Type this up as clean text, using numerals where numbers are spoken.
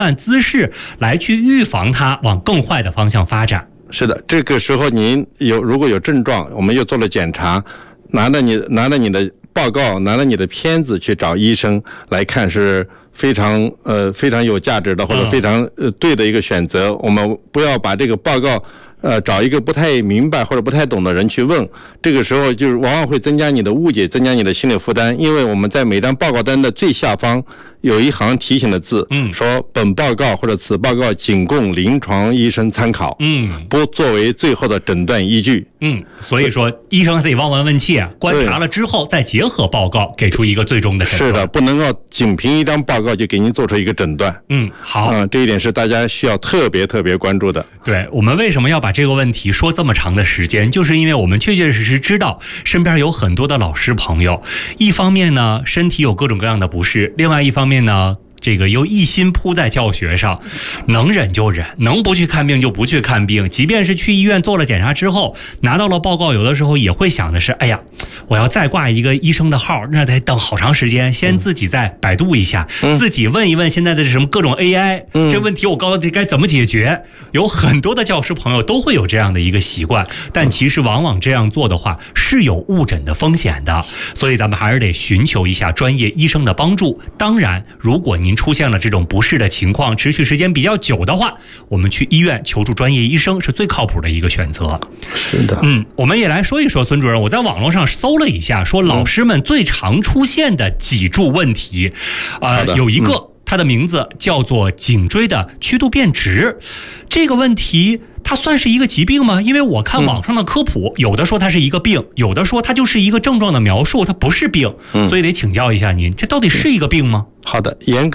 按姿势来去预防它往更坏的方向发展。 是的，这个时候您如果有症状，我们又做了检查，拿着你的报告，拿着你的片子去找医生来看，是非常有价值的，或者非常对的一个选择。我们不要把这个报告找一个不太明白或者不太懂的人去问，这个时候就是往往会增加你的误解，增加你的心理负担。因为我们在每张报告单的最下方有一行提醒的字，说本报告或者此报告仅供临床医生参考，不作为最后的诊断依据。 所以说医生得望闻问切，观察了之后再结合报告给出一个最终的诊断。 是的，不能够仅凭一张报告就给您做出一个诊断。 好， 这一点是大家需要特别关注的。 对，我们为什么要把这个问题说这么长的时间，就是因为我们确确实实知道身边有很多的老师朋友，一方面呢身体有各种各样的不适，另外一方面呢这个又一心扑在教学上，能忍就忍，能不去看病就不去看病。即便是去医院做了检查之后，拿到了报告，有的时候也会想的是，哎呀，我要再挂一个医生的号，那得等好长时间，先自己再百度一下，自己问一问现在的什么各种 AI，这问题我告诉你该怎么解决。有很多的教师朋友都会有这样的一个习惯，但其实往往这样做的话是有误诊的风险的，所以咱们还是得寻求一下专业医生的帮助。当然，如果您出现了这种不适的情况，持续时间比较久的话，我们去医院求助专业医生是最靠谱的一个选择。 是的， 我们也来说一说，孙主任，我在网络上搜了一下，说老师们最常出现的脊柱问题，有一个，它的名字叫做颈椎的曲度变直。这个问题它算是一个疾病吗？因为我看网上的科普，有的说它是一个病，有的说它就是一个症状的描述，它不是病，所以得请教一下您，这到底是一个病吗？ 好的，严格